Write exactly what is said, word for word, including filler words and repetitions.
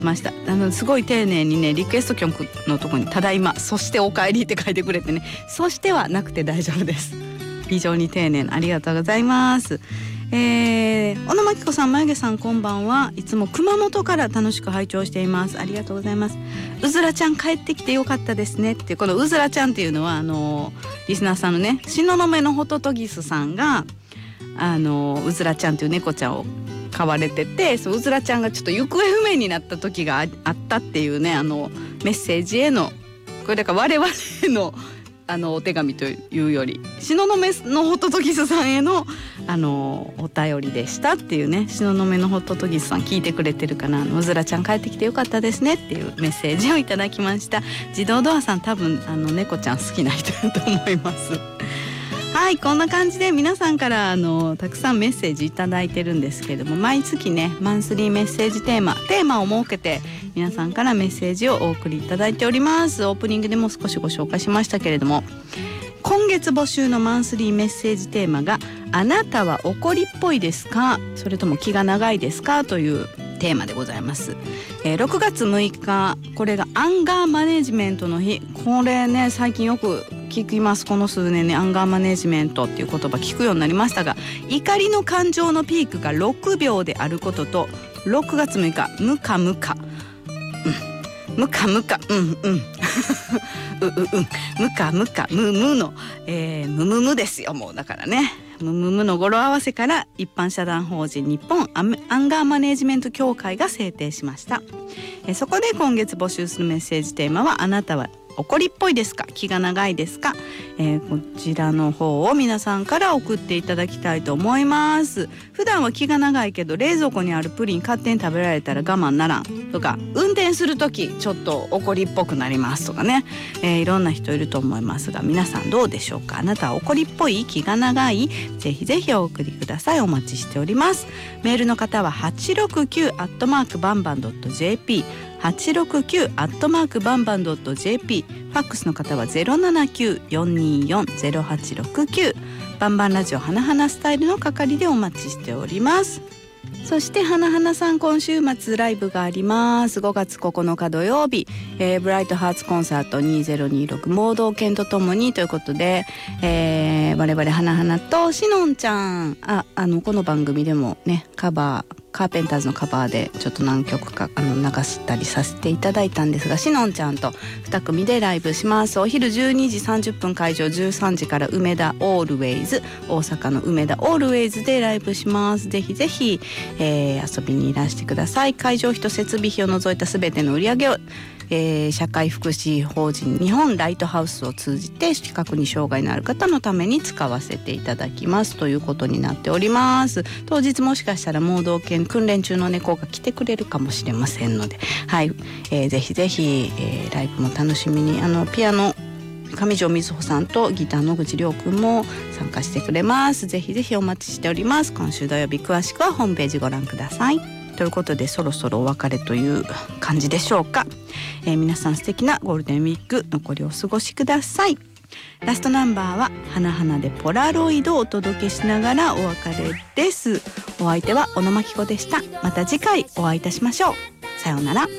ました。あのすごい丁寧にねリクエスト曲のところにただいまそしてお帰りって書いてくれてね、そしてはなくて大丈夫です。非常に丁寧なありがとうございます。えー、小野真紀子さん、眉毛さんこんばんは。いつも熊本から楽しく拝聴しています。ありがとうございます。うずらちゃん帰ってきてよかったですねって、このうずらちゃんっていうのはあのリスナーさんのね東雲のホトトギスさんがあのうずらちゃんっていう猫ちゃんを飼われてて、そううずらちゃんがちょっと行方不明になった時が あ, あったっていうね、あのメッセージへのこれだから我々へのあのお手紙というより東雲のホトトギスさんへのあのお便りでしたっていうね、東雲のホトトギスさん聞いてくれてるかな、あのうずらちゃん帰ってきてよかったですねっていうメッセージをいただきました。自動ドアさん多分あの猫ちゃん好きな人だと思います。はい、こんな感じで皆さんからあのたくさんメッセージいただいてるんですけれども、毎月ねマンスリーメッセージテーマテーマを設けて皆さんからメッセージをお送りいただいております。オープニングでも少しご紹介しましたけれども、今月募集のマンスリーメッセージテーマがあなたは怒りっぽいですか、それとも気が長いですかというテーマでございます。えー、ろくがつむいか、これがアンガーマネジメントの日。これね最近よく聞きます。この数年ねアンガーマネジメントっていう言葉聞くようになりましたが、怒りの感情のピークがろくびょうであることと、ろくがつむいかムカムカ、うん、ムカムカうんうんうううんムカムカムムの、えー、ムムムですよ。もうだからねムムムの語呂合わせから一般社団法人日本アンガーマネジメント協会が制定しました。えー、そこで今月募集するメッセージテーマはあなたは怒りっぽいですか、気が長いですか、えー、こちらの方を皆さんから送っていただきたいと思います。普段は気が長いけど冷蔵庫にあるプリン勝手に食べられたら我慢ならんとか、運転するときちょっと怒りっぽくなりますとかね、えー、いろんな人いると思いますが、皆さんどうでしょうか。あなたは怒りっぽい、気が長い、ぜひぜひお送りください。お待ちしております。メールの方ははちろくきゅうアットマークバンバンドットジェーピー、はちろくきゅうアットマークバンバンドットジェーピー、ファックスの方はゼロななきゅうよんにーよんゼロはちろくきゅう、バンバンラジオ花々スタイルの係でお待ちしております。そして花々さん、今週末ライブがあります。ごがつここのか土曜日、えー、ブライトハーツコンサートにせんにじゅうろく盲導犬とともにということで、えー、我々花々としのんちゃん、あ、あのこの番組でもねカバーカーペンターズのカバーでちょっと何曲かあの流したりさせていただいたんですが、しのんちゃんとに組でライブします。お昼じゅうにじさんじゅっぷん会場、じゅうさんじから梅田オールウェイズ、大阪の梅田オールウェイズでライブします。ぜひぜひ、えー、遊びにいらしてください。会場費と設備費を除いたすべての売り上げをえー、社会福祉法人日本ライトハウスを通じて視覚に障害のある方のために使わせていただきますということになっております。当日もしかしたら盲導犬訓練中の猫が来てくれるかもしれませんので、はい、えー、ぜひぜひ、えー、ライブも楽しみに。あのピアノ上条瑞穂さんとギター野口亮君も参加してくれます。ぜひぜひお待ちしております。今週土曜日、詳しくはホームページご覧ください。ということでそろそろお別れという感じでしょうか。えー、皆さん素敵なゴールデンウィーク残りお過ごしください。ラストナンバーは花々でポラロイドをお届けしながらお別れです。お相手は小野真紀子でした。また次回お会いいたしましょう。さようなら。